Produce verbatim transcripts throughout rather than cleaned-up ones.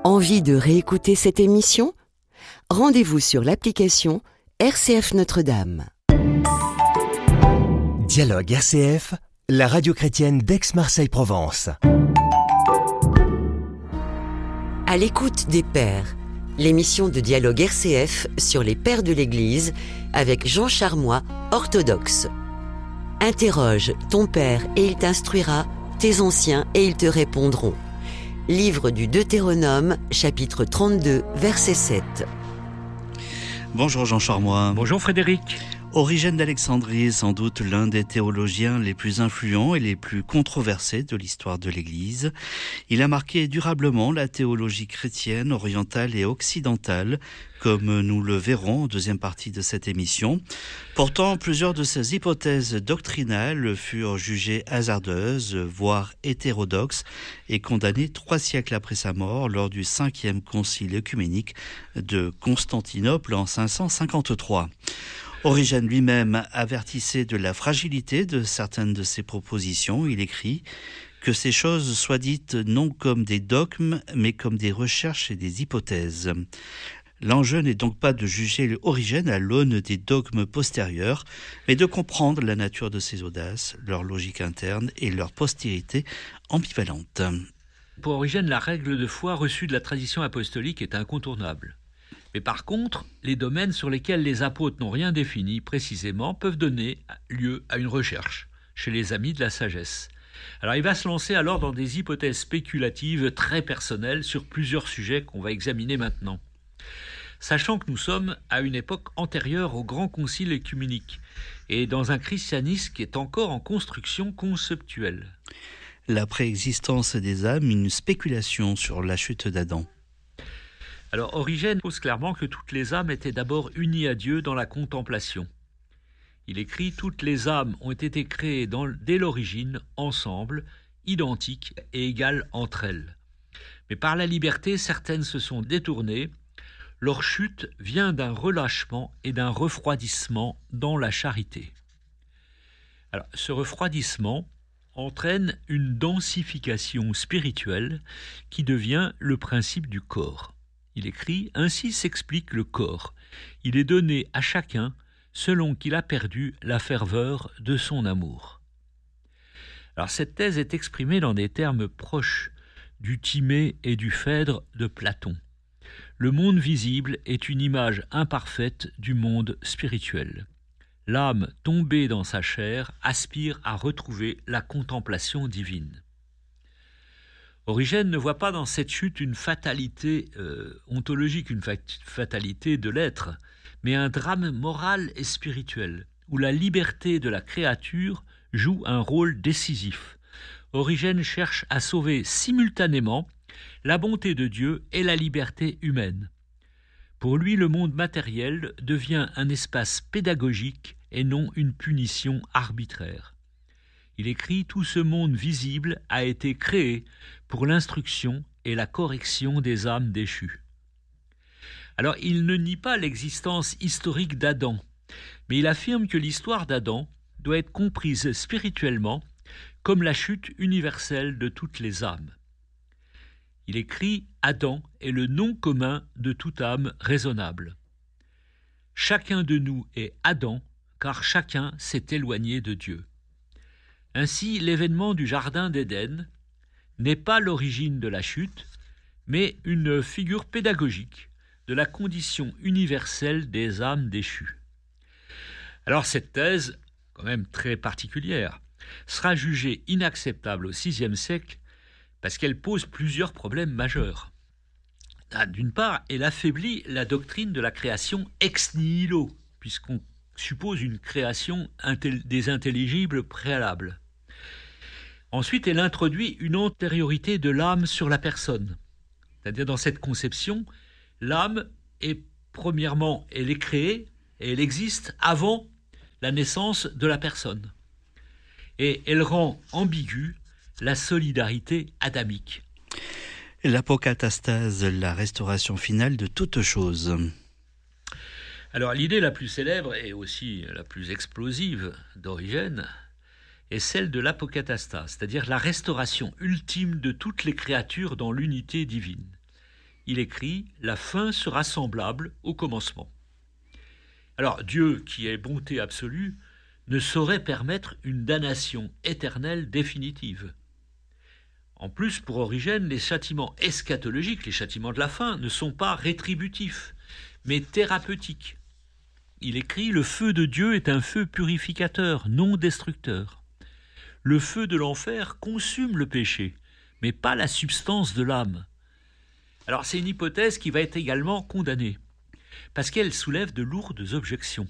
Envie de réécouter cette émission ? Rendez-vous sur l'application R C F Notre-Dame. Dialogue R C F, la radio chrétienne d'Aix-Marseille-Provence. À l'écoute des pères, l'émission de Dialogue R C F sur les pères de l'Église avec Jean Charmois, orthodoxe. Interroge ton père et il t'instruira, tes anciens et ils te répondront. Livre du Deutéronome, chapitre trente-deux, verset sept. Bonjour Jean Charmois. Bonjour Frédéric. Origène d'Alexandrie est sans doute l'un des théologiens les plus influents et les plus controversés de l'histoire de l'Église. Il a marqué durablement la théologie chrétienne, orientale et occidentale, comme nous le verrons en deuxième partie de cette émission. Pourtant, plusieurs de ses hypothèses doctrinales furent jugées hasardeuses, voire hétérodoxes, et condamnées trois siècles après sa mort lors du cinquième concile œcuménique de Constantinople en cinq cent cinquante-trois. Origène lui-même avertissait de la fragilité de certaines de ses propositions. Il écrit que ces choses soient dites non comme des dogmes, mais comme des recherches et des hypothèses. L'enjeu n'est donc pas de juger Origène à l'aune des dogmes postérieurs, mais de comprendre la nature de ces audaces, leur logique interne et leur postérité ambivalente. Pour Origène, la règle de foi reçue de la tradition apostolique est incontournable. Mais par contre, les domaines sur lesquels les apôtres n'ont rien défini précisément peuvent donner lieu à une recherche chez les amis de la sagesse. Alors il va se lancer alors dans des hypothèses spéculatives très personnelles sur plusieurs sujets qu'on va examiner maintenant. Sachant que nous sommes à une époque antérieure au grand concile œcuménique et dans un christianisme qui est encore en construction conceptuelle. La préexistence des âmes, une spéculation sur la chute d'Adam. Alors Origène pose clairement que toutes les âmes étaient d'abord unies à Dieu dans la contemplation. Il écrit « Toutes les âmes ont été créées dans, dès l'origine, ensemble, identiques et égales entre elles. Mais par la liberté, certaines se sont détournées. Leur chute vient d'un relâchement et d'un refroidissement dans la charité. » Alors, ce refroidissement entraîne une densification spirituelle qui devient le principe du corps. Il écrit « Ainsi s'explique le corps. Il est donné à chacun selon qu'il a perdu la ferveur de son amour. » Alors cette thèse est exprimée dans des termes proches du Timée et du Phèdre de Platon. Le monde visible est une image imparfaite du monde spirituel. L'âme tombée dans sa chair aspire à retrouver la contemplation divine. Origène ne voit pas dans cette chute une fatalité euh, ontologique, une fat- fatalité de l'être, mais un drame moral et spirituel, où la liberté de la créature joue un rôle décisif. Origène cherche à sauver simultanément la bonté de Dieu et la liberté humaine. Pour lui, le monde matériel devient un espace pédagogique et non une punition arbitraire. Il écrit « Tout ce monde visible a été créé pour l'instruction et la correction des âmes déchues. » Alors, il ne nie pas l'existence historique d'Adam, mais il affirme que l'histoire d'Adam doit être comprise spirituellement comme la chute universelle de toutes les âmes. Il écrit « Adam est le nom commun de toute âme raisonnable. Chacun de nous est Adam, car chacun s'est éloigné de Dieu. » Ainsi, l'événement du Jardin d'Éden n'est pas l'origine de la chute, mais une figure pédagogique de la condition universelle des âmes déchues. Alors cette thèse, quand même très particulière, sera jugée inacceptable au sixième siècle parce qu'elle pose plusieurs problèmes majeurs. D'une part, elle affaiblit la doctrine de la création ex nihilo, puisqu'on suppose une création intel- des intelligibles préalables. Ensuite, elle introduit une antériorité de l'âme sur la personne. C'est-à-dire, dans cette conception, l'âme est, premièrement, elle est créée et elle existe avant la naissance de la personne. Et elle rend ambiguë la solidarité adamique. L'apocatastase, la restauration finale de toute chose. Alors, l'idée la plus célèbre et aussi la plus explosive d'Origène est celle de l'apocatastase, c'est-à-dire la restauration ultime de toutes les créatures dans l'unité divine. il écrit « La fin sera semblable au commencement ». Alors Dieu, qui est bonté absolue, ne saurait permettre une damnation éternelle définitive. En plus, pour Origène, les châtiments eschatologiques, les châtiments de la fin, ne sont pas rétributifs, mais thérapeutiques. Il écrit « Le feu de Dieu est un feu purificateur, non destructeur. Le feu de l'enfer consume le péché, mais pas la substance de l'âme. » Alors c'est une hypothèse qui va être également condamnée, parce qu'elle soulève de lourdes objections.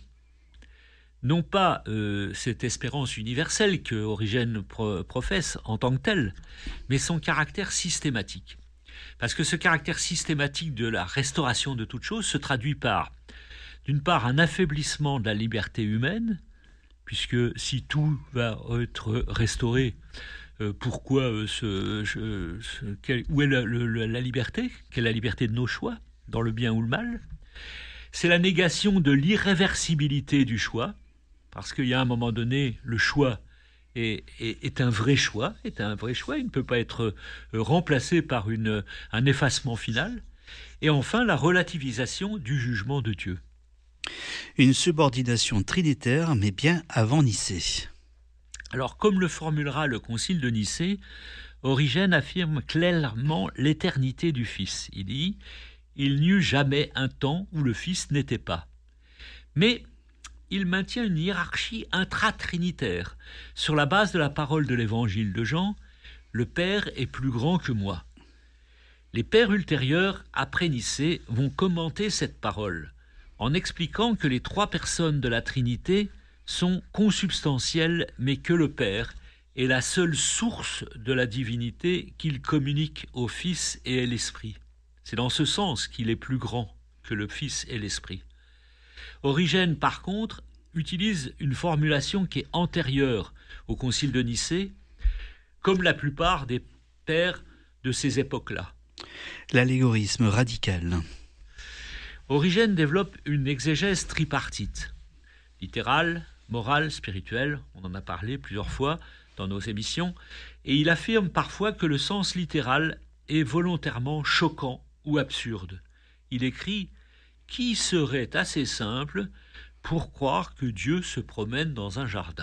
Non pas euh, cette espérance universelle que Origène pro- professe en tant que telle, mais son caractère systématique. Parce que ce caractère systématique de la restauration de toute chose se traduit par, d'une part, un affaiblissement de la liberté humaine, puisque si tout va être restauré, euh, pourquoi euh, ce, ce, ce, quel, où est la, le, la liberté? Quelle est la liberté de nos choix, dans le bien ou le mal? C'est la négation de l'irréversibilité du choix, parce qu'il y a un moment donné, le choix est, est, est un vrai choix, est un vrai choix, il ne peut pas être remplacé par une, un effacement final. Et enfin, la relativisation du jugement de Dieu. Une subordination trinitaire, mais bien avant Nicée. Alors, comme le formulera le Concile de Nicée, Origène affirme clairement l'éternité du Fils. Il dit « Il n'y eut jamais un temps où le Fils n'était pas. » Mais il maintient une hiérarchie intratrinitaire. Sur la base de la parole de l'évangile de Jean, le Père est plus grand que moi. Les pères ultérieurs, après Nicée, vont commenter cette parole en expliquant que les trois personnes de la Trinité sont consubstantielles, mais que le Père est la seule source de la divinité qu'il communique au Fils et à l'Esprit. C'est dans ce sens qu'il est plus grand que le Fils et l'Esprit. Origène, par contre, utilise une formulation qui est antérieure au Concile de Nicée, comme la plupart des pères de ces époques-là. L'allégorisme radical. Origène développe une exégèse tripartite, littérale, morale, spirituelle, on en a parlé plusieurs fois dans nos émissions, et il affirme parfois que le sens littéral est volontairement choquant ou absurde. Il écrit « Qui serait assez simple pour croire que Dieu se promène dans un jardin ?»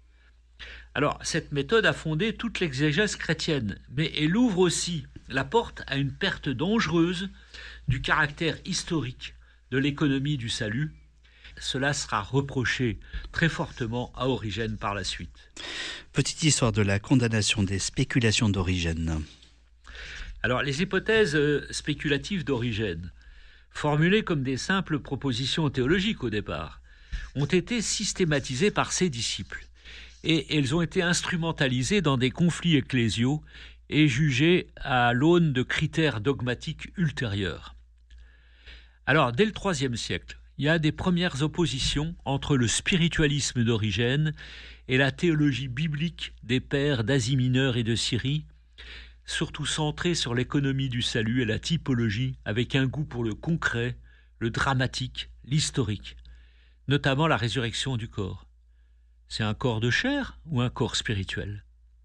Alors, cette méthode a fondé toute l'exégèse chrétienne, mais elle ouvre aussi la porte à une perte dangereuse du caractère historique de l'économie du salut. Cela sera reproché très fortement à Origène par la suite. Petite histoire de la condamnation des spéculations d'Origène. Alors, les hypothèses spéculatives d'Origène, formulées comme des simples propositions théologiques au départ, ont été systématisées par ses disciples et elles ont été instrumentalisées dans des conflits ecclésiaux et jugées à l'aune de critères dogmatiques ultérieurs. Alors, dès le troisième siècle, il y a des premières oppositions entre le spiritualisme d'Origène et la théologie biblique des pères d'Asie mineure et de Syrie, surtout centrée sur l'économie du salut et la typologie, avec un goût pour le concret, le dramatique, l'historique, notamment la résurrection du corps. C'est un corps de chair ou un corps spirituel ?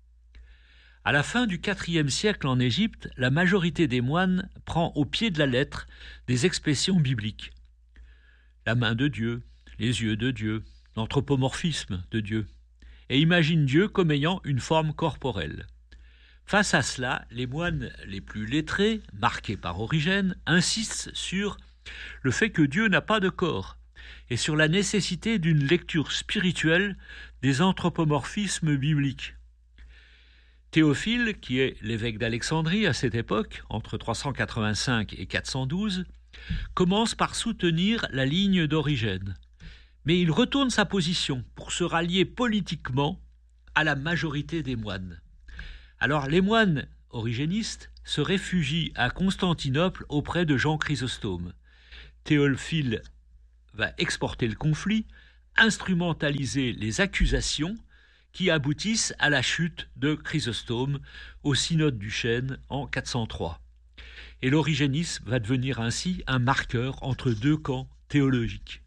À la fin du quatrième siècle en Égypte, la majorité des moines prend au pied de la lettre des expressions bibliques. La main de Dieu, les yeux de Dieu, l'anthropomorphisme de Dieu, et imagine Dieu comme ayant une forme corporelle. Face à cela, les moines les plus lettrés, marqués par Origène, insistent sur le fait que Dieu n'a pas de corps et sur la nécessité d'une lecture spirituelle des anthropomorphismes bibliques. Théophile, qui est l'évêque d'Alexandrie à cette époque, entre trois cent quatre-vingt-cinq et quatre cent douze, commence par soutenir la ligne d'Origène. Mais il retourne sa position pour se rallier politiquement à la majorité des moines. Alors les moines origénistes se réfugient à Constantinople auprès de Jean Chrysostome. Théophile va exporter le conflit, instrumentaliser les accusations qui aboutissent à la chute de Chrysostome au synode du Chêne en quatre cent trois. Et l'origénisme va devenir ainsi un marqueur entre deux camps théologiques.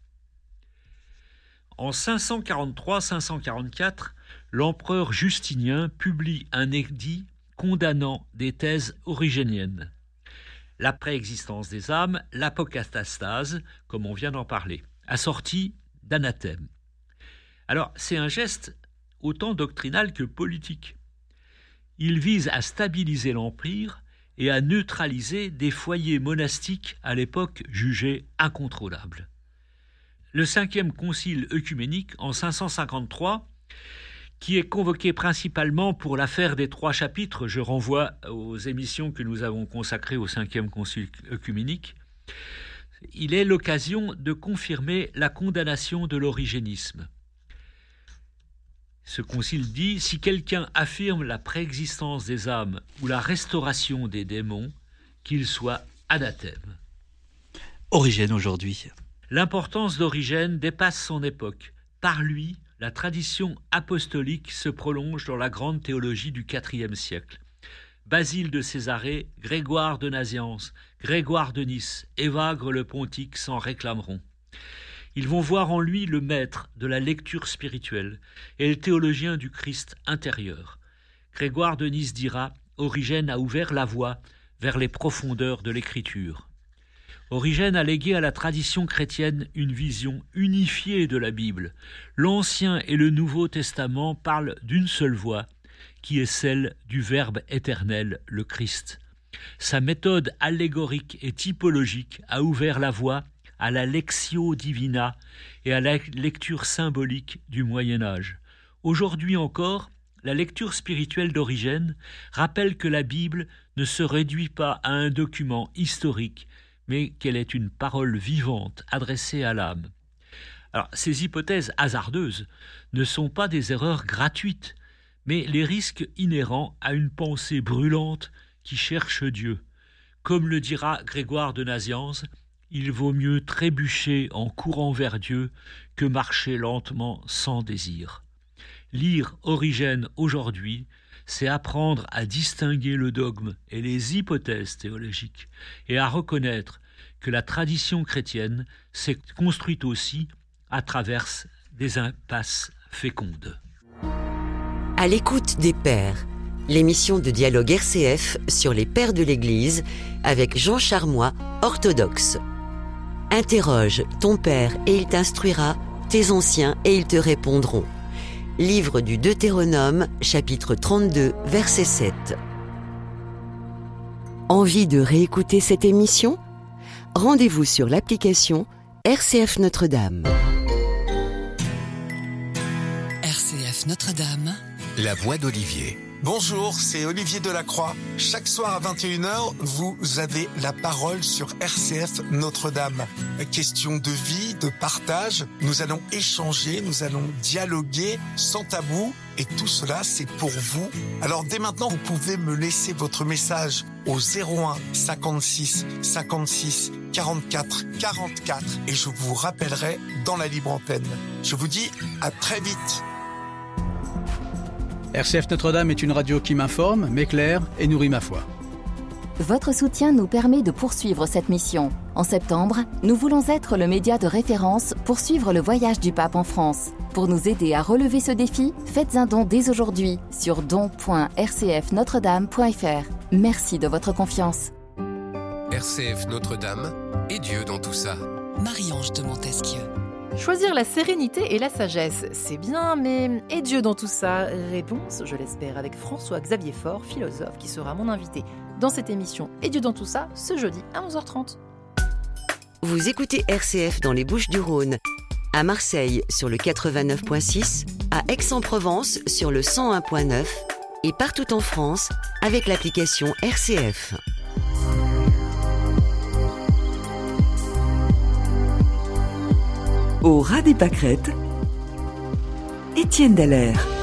En cinq cent quarante-trois cinq cent quarante-quatre, l'empereur Justinien publie un édit condamnant des thèses origéniennes. la préexistence des âmes, l'apocatastase, comme on vient d'en parler, assorti d'anathème. Alors, c'est un geste autant doctrinal que politique. Il vise à stabiliser l'Empire et à neutraliser des foyers monastiques à l'époque jugés incontrôlables. Le cinquième concile œcuménique en cinq cent cinquante-trois, qui est convoqué principalement pour l'affaire des trois chapitres, je renvoie aux émissions que nous avons consacrées au cinquième concile œcuménique, il est l'occasion de confirmer la condamnation de l'origénisme. Ce concile dit « Si quelqu'un affirme la préexistence des âmes ou la restauration des démons, qu'il soit anathème. » Origène aujourd'hui. L'importance d'Origène dépasse son époque. Par lui, la tradition apostolique se prolonge dans la grande théologie du quatrième siècle. Basile de Césarée, Grégoire de Nazianze, Grégoire de Nice, Évagre le Pontique s'en réclameront. Ils vont voir en lui le maître de la lecture spirituelle et le théologien du Christ intérieur. Grégoire de Nice dira « Origène a ouvert la voie vers les profondeurs de l'Écriture ». Origène a légué à la tradition chrétienne une vision unifiée de la Bible. L'Ancien et le Nouveau Testament parlent d'une seule voix, qui est celle du Verbe éternel, le Christ. Sa méthode allégorique et typologique a ouvert la voie à la Lectio Divina et à la lecture symbolique du Moyen-Âge. Aujourd'hui encore, la lecture spirituelle d'Origène rappelle que la Bible ne se réduit pas à un document historique, mais qu'elle est une parole vivante adressée à l'âme. Alors, ces hypothèses hasardeuses ne sont pas des erreurs gratuites, mais les risques inhérents à une pensée brûlante qui cherche Dieu. Comme le dira Grégoire de Nazianze, il vaut mieux trébucher en courant vers Dieu que marcher lentement sans désir. Lire Origène aujourd'hui, c'est apprendre à distinguer le dogme et les hypothèses théologiques et à reconnaître que la tradition chrétienne s'est construite aussi à travers des impasses fécondes. À l'écoute des Pères, l'émission de dialogue R C F sur les Pères de l'Église avec Jean Charmois, orthodoxe. Interroge ton Père et il t'instruira, tes anciens et ils te répondront. Livre du Deutéronome, chapitre trente-deux, verset sept. Envie de réécouter cette émission ? Rendez-vous sur l'application R C F Notre-Dame. R C F Notre-Dame. La voix d'Olivier. Bonjour, c'est Olivier Delacroix. Chaque soir à vingt et une heures, vous avez la parole sur R C F Notre-Dame. Question de vie, de partage, nous allons échanger, nous allons dialoguer sans tabou et tout cela c'est pour vous. Alors dès maintenant, vous pouvez me laisser votre message au zéro un cinquante-six cinquante-six quarante-quatre quarante-quatre et je vous rappellerai dans la libre antenne. Je vous dis à très vite. R C F Notre-Dame est une radio qui m'informe, m'éclaire et nourrit ma foi. Votre soutien nous permet de poursuivre cette mission. En septembre, nous voulons être le média de référence pour suivre le voyage du pape en France. Pour nous aider à relever ce défi, faites un don dès aujourd'hui sur don point r c f notre dame point f r. Merci de votre confiance. R C F Notre-Dame et Dieu dans tout ça. Marie-Ange de Montesquieu. Choisir la sérénité et la sagesse, c'est bien, mais et Dieu dans tout ça ? Réponse, je l'espère, avec François-Xavier Faure, philosophe, qui sera mon invité dans cette émission Et Dieu dans tout ça, ce jeudi à onze heures trente. Vous écoutez R C F dans les Bouches-du-Rhône, à Marseille sur le quatre-vingt-neuf point six, à Aix-en-Provence sur le cent un point neuf et partout en France avec l'application R C F. Au ras des pâquerettes, Étienne Dallaire.